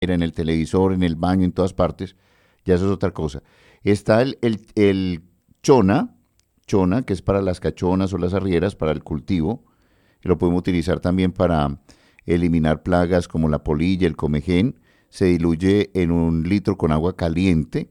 en el televisor, en el baño, en todas partes, ya eso es otra cosa. Está el chona, chona, que es para las cachonas o las arrieras, para el cultivo. Lo podemos utilizar también para eliminar plagas como la polilla, el comején. Se diluye en 1 litro con agua caliente,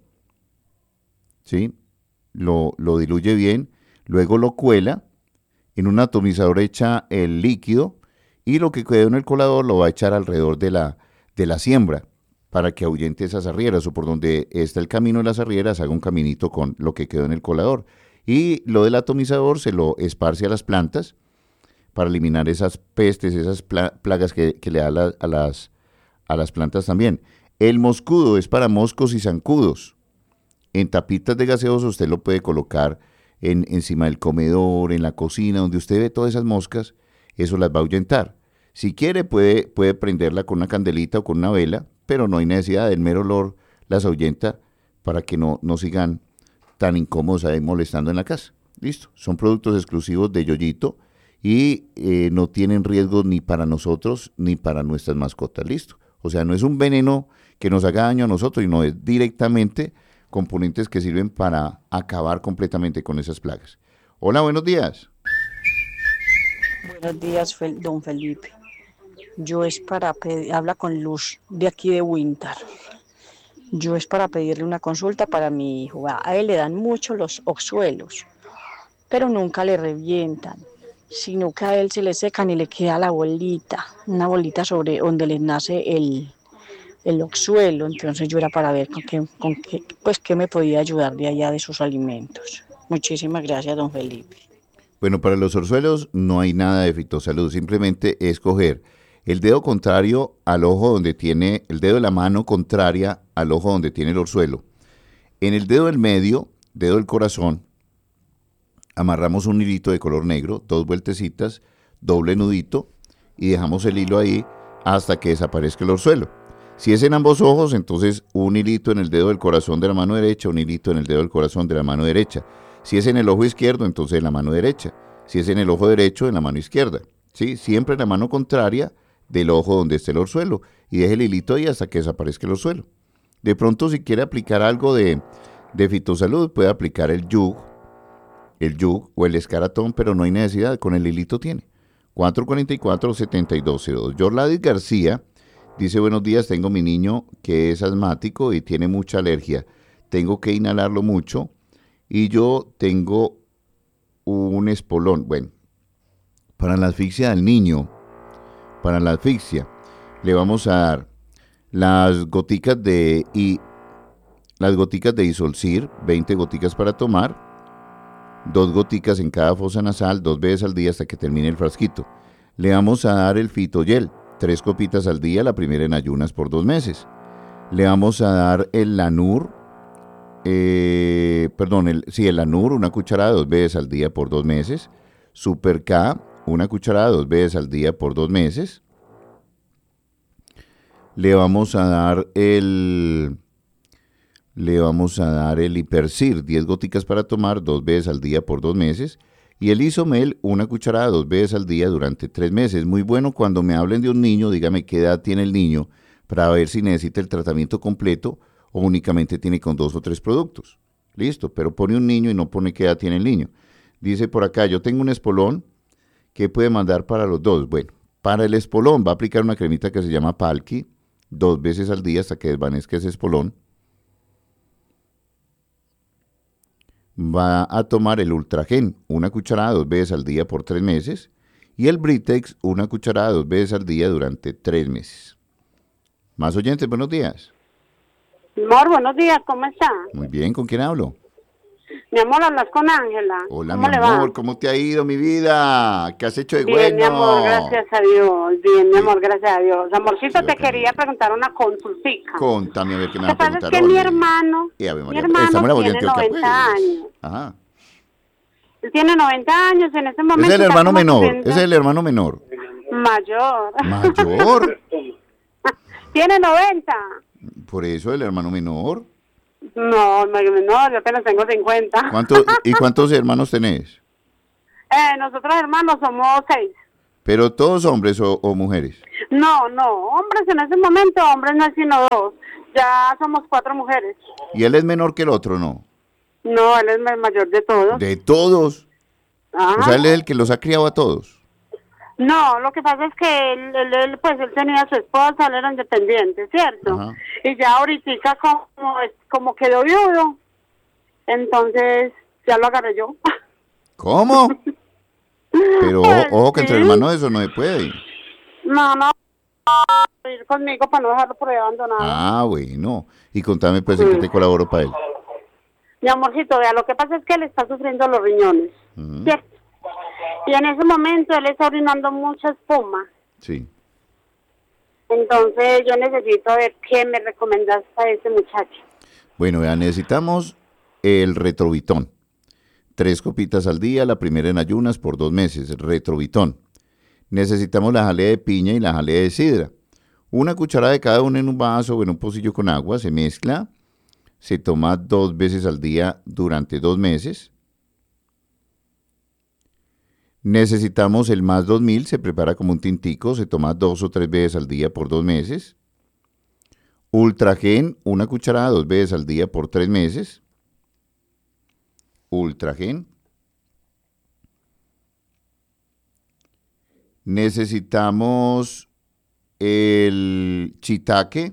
¿sí? Lo diluye bien, luego lo cuela, en un atomizador echa el líquido y lo que quedó en el colador lo va a echar alrededor de la siembra para que ahuyente esas arrieras o por donde está el camino de las arrieras haga un caminito con lo que quedó en el colador. Y lo del atomizador se lo esparce a las plantas para eliminar esas pestes, esas plagas que le da a las plantas también. El moscudo es para moscos y zancudos. En tapitas de gaseosa usted lo puede colocar encima del comedor, en la cocina, donde usted ve todas esas moscas, eso las va a ahuyentar. Si quiere puede prenderla con una candelita o con una vela, pero no hay necesidad, el mero olor las ahuyenta para que no sigan tan incómodos ahí molestando en la casa. Listo, son productos exclusivos de Yoyito y no tienen riesgo ni para nosotros ni para nuestras mascotas. Listo, o sea, no es un veneno que nos haga daño a nosotros, sino es directamente componentes que sirven para acabar completamente con esas plagas. Hola, buenos días. Buenos días, don Felipe. Yo es para pedir, habla con Luz de aquí de Winter. Yo es para pedirle una consulta para mi hijo. A él le dan mucho los oxuelos, pero nunca le revientan, sino que a él se le secan y le queda la bolita, una bolita sobre donde le nace el oxuelo. Entonces yo era para ver pues qué me podía ayudar de allá de sus alimentos. Muchísimas gracias, don Felipe. Bueno, para los orzuelos no hay nada de fitosalud, simplemente es coger el dedo contrario al ojo donde tiene, el dedo de la mano contraria al ojo donde tiene el orzuelo. En el dedo del medio, dedo del corazón, amarramos un hilito de color negro, 2 vueltecitas, doble nudito y dejamos el hilo ahí hasta que desaparezca el orzuelo. Si es en ambos ojos, entonces un hilito en el dedo del corazón de la mano derecha, un hilito en el dedo del corazón de la mano derecha. Si es en el ojo izquierdo, entonces en la mano derecha. Si es en el ojo derecho, en la mano izquierda. ¿Sí? Siempre en la mano contraria del ojo donde esté el orzuelo. Y deje el hilito ahí hasta que desaparezca el orzuelo. De pronto, si quiere aplicar algo de fitosalud, puede aplicar el yug o el escaratón, pero no hay necesidad, con el hilito tiene. 444-7202. Yorladis García dice, buenos días, tengo mi niño que es asmático y tiene mucha alergia. Tengo que inhalarlo mucho y yo tengo un espolón. Bueno, para la asfixia del niño, le vamos a dar las goticas de Isolcir, 20 goticas para tomar, 2 goticas en cada fosa nasal, 2 veces al día hasta que termine el frasquito. Le vamos a dar el Fitoyel, 3 copitas al día, la primera en ayunas por 2 meses. Le vamos a dar el Lanur, el Lanur, una cucharada 2 veces al día por 2 meses. Super K, una cucharada 2 veces al día por 2 meses. Le vamos a dar el Hipercir, 10 goticas para tomar 2 veces al día por 2 meses. Y el Isomel, una cucharada 2 veces al día durante 3 meses. Muy bueno cuando me hablen de un niño, dígame qué edad tiene el niño para ver si necesita el tratamiento completo o únicamente tiene con 2 o 3 productos. Listo, pero pone un niño y no pone qué edad tiene el niño. Dice por acá, yo tengo un espolón, ¿qué puede mandar para los dos? Bueno, para el espolón va a aplicar una cremita que se llama Palki, 2 veces al día hasta que desvanezca ese espolón. Va a tomar el Ultragen, una cucharada 2 veces al día por 3 meses. Y el Britex, una cucharada 2 veces al día durante 3 meses. Más oyentes, buenos días. Amor, buenos días, ¿cómo está? Muy bien, ¿con quién hablo? Mi amor, hablas con Ángela. Hola, ¿Cómo mi le amor, va? ¿cómo te ha ido, mi vida? ¿Qué has hecho de Bien, bueno? mi amor, gracias a Dios. Bien, mi amor, gracias a Dios. Amorcito, Sí, te bacán. quería preguntar una consultica. Contame a ver qué me Lo va que a pasa es preguntar. que mi Ole. hermano, Ave mi María, hermano estamos en la voz de tiene Antioquia, 90 pues. años. Ajá. Él tiene 90 años en este Ese momento. es el está hermano como menor, cumpliendo- ese es el hermano menor. Mayor. Mayor, Tiene 90. por eso el hermano menor. No, no, yo apenas tengo 50. ¿Cuántos hermanos tenés? Nosotros hermanos somos 6. ¿Pero todos hombres o mujeres? No, hombres en ese momento, hombres no hay sino dos. Ya somos 4 mujeres. ¿Y él es menor que el otro, no? No, él es el mayor de todos. De todos. Ajá. O sea, él es el que los ha criado a todos. No, lo que pasa es que él tenía a su esposa, él era independiente, ¿cierto? Ajá. Y ya ahorita como quedó viudo, entonces ya lo agarré yo. ¿Cómo? Pero ojo que entre Sí. hermanos eso no se puede. No, ir conmigo para no dejarlo por ahí abandonado. Ah, bueno. Y contame pues en qué te colaboro para él. Mi amorcito, vea, lo que pasa es que él está sufriendo los riñones, Ujú. ¿cierto? Y en ese momento él está orinando mucha espuma. Sí. Entonces yo necesito ver qué me recomendas para ese muchacho. Bueno, vea, necesitamos el Retrovitón. 3 copitas al día, la primera en ayunas por 2 meses, Retrovitón. Necesitamos la jalea de piña y la jalea de sidra. 1 cucharada de cada una en un vaso o en un pocillo con agua, se mezcla, se toma 2 veces al día durante 2 meses. Necesitamos el más 2000, se prepara como un tintico, se toma 2 o 3 veces al día por 2 meses. Ultragen, 1 cucharada 2 veces al día por 3 meses. Ultragen. Necesitamos el chitaque.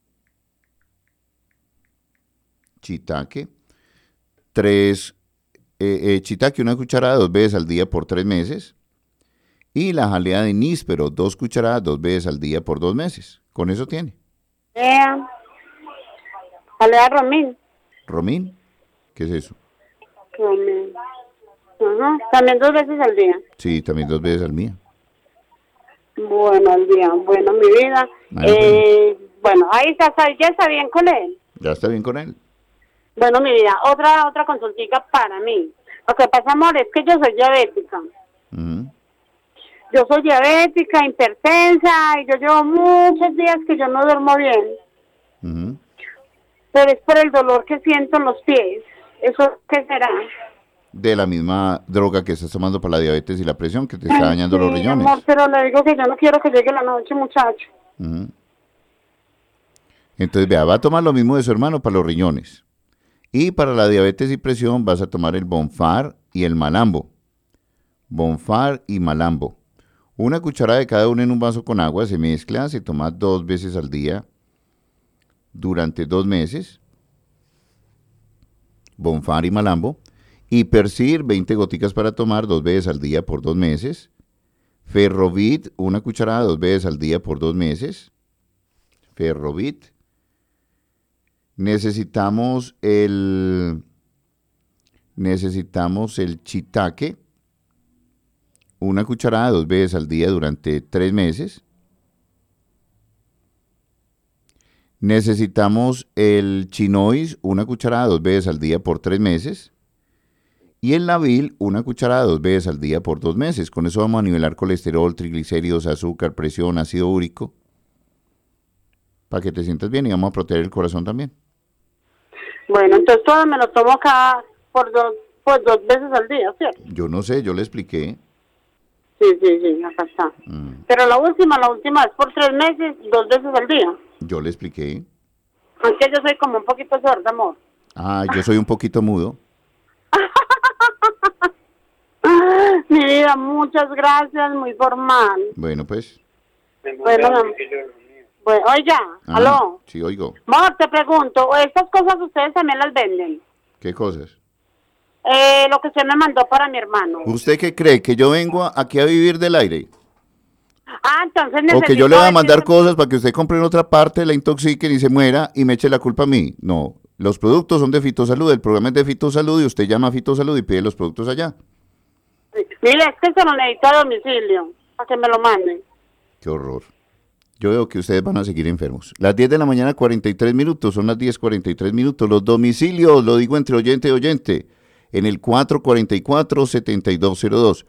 Chitaque. 3 chitaque, 1 cucharada 2 veces al día por 3 meses. Y la jalea de níspero, 2 cucharadas 2 veces al día por 2 meses. Con eso tiene. Jalea Romín. ¿Romín? ¿Qué es eso? Romín. Ajá. También 2 veces al día. Sí, también 2 veces al día. Bueno, al día. Bueno, mi vida. Bueno, ahí está, ya está bien con él. Ya está bien con él. Bueno, mi vida, otra consultica para mí. Lo que pasa, amor, es que yo soy diabética. Ujú. Yo soy diabética, hipertensa, y yo llevo muchos días que yo no duermo bien. Ujú. Pero es por el dolor que siento en los pies. ¿Eso qué será? De la misma droga que estás tomando para la diabetes y la presión que te está dañando los Sí, riñones. amor, pero le digo que yo no quiero que llegue la noche, muchacho. Ujú. Entonces, vea, va a tomar lo mismo de su hermano para los riñones. Y para la diabetes y presión vas a tomar el Bonfar y el Malambo. Bonfar y Malambo. 1 cucharada de cada uno en un vaso con agua, se mezcla, se toma 2 veces al día durante 2 meses. Bonfar y Malambo. Hipercir, 20 goticas para tomar 2 veces al día por 2 meses. Ferrovit, 1 cucharada 2 veces al día por 2 meses. Ferrovit. Necesitamos el chitaque, 1 cucharada 2 veces al día durante 3 meses. Necesitamos el chinois, 1 cucharada 2 veces al día por 3 meses. Y el Lavil, 1 cucharada 2 veces al día por 2 meses. Con eso vamos a nivelar colesterol, triglicéridos, azúcar, presión, ácido úrico. Para que te sientas bien y vamos a proteger el corazón también. Bueno, entonces todo me lo tomo cada por dos veces al día, ¿cierto? Yo no sé, yo le expliqué. Sí, acá está. Pero la última es por 3 meses, 2 veces al día. Yo le expliqué. Es que yo soy como un poquito sorda, amor. Ah, yo soy un poquito mudo. Mi vida, muchas gracias, muy formal. Bueno, pues. Bueno, oiga, Ah, aló. Sí, oigo. Amor, te pregunto, ¿estas cosas ustedes también las venden? ¿Qué cosas? Lo que usted me mandó para mi hermano. ¿Usted qué cree? ¿Que yo vengo aquí a vivir del aire? Ah, entonces ¿O necesito... que yo le voy a mandar decirle- cosas para que usted compre en otra parte, la intoxiquen y se muera y me eche la culpa a mí? No, los productos son de Fitosalud, el programa es de Fitosalud y usted llama a Fitosalud y pide los productos allá. Mire, es que se lo necesito a domicilio, para que me lo manden. Qué horror. Yo veo que ustedes van a seguir enfermos. Las 10 de la mañana, 43 minutos, son las 10:43 minutos. Los domicilios, lo digo entre oyente y oyente, en el 444-7202.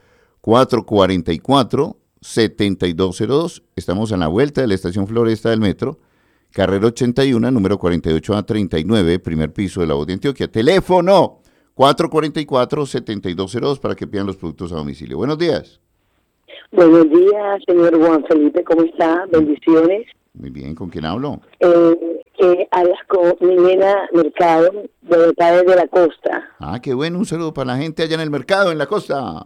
444-7202. Estamos a la vuelta de la estación Floresta del Metro, carrera 81, número 48A39, primer piso de la voz de Antioquia. Teléfono 444-7202 para que pidan los productos a domicilio. Buenos días. Buenos días, señor Juan Felipe, ¿cómo está? Bendiciones. Muy bien, ¿con quién hablo? Hablas con Milena Mercado, de acá desde la costa. Ah, qué bueno, un saludo para la gente allá en el mercado, en la costa.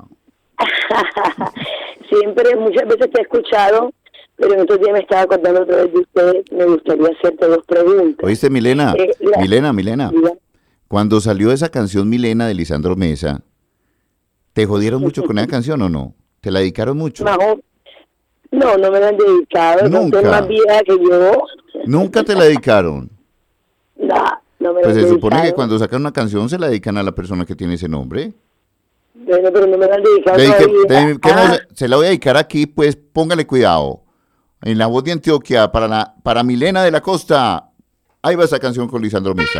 Siempre, muchas veces te he escuchado, pero en estos días me estaba acordando otra vez de usted. Me gustaría hacerte 2 preguntas. ¿Oíste, Milena? Milena. Mira. Cuando salió esa canción Milena de Lisandro Mesa, ¿te jodieron mucho con esa canción o no? ¿Te la dedicaron mucho? No me la han dedicado. Nunca. Es más vieja que yo. ¿Nunca te la dedicaron? No me la han dedicado. Pues se supone que cuando sacan una canción se la dedican a la persona que tiene ese nombre. Bueno, pero no me la han dedicado todavía. Se la voy a dedicar aquí, pues póngale cuidado. En la voz de Antioquia, para Milena de la Costa. Ahí va esa canción con Lisandro Mesa.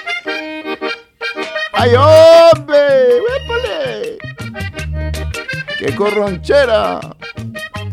¡Ay, hombre! ¡Huépale! ¡Qué corronchera!